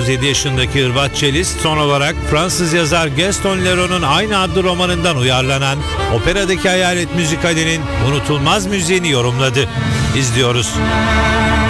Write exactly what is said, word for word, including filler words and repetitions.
yedi yaşındaki Hırvat cellist son olarak Fransız yazar Gaston Leroux'un aynı adlı romanından uyarlanan operadaki hayalet müzikalinin unutulmaz müziğini yorumladı. İzliyoruz.